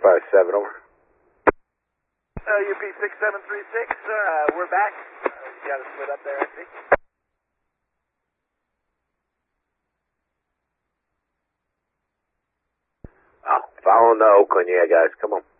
657, over. UP 6736, we're back. You got to split up there, I see. Following the Oakland, yeah, guys, come on.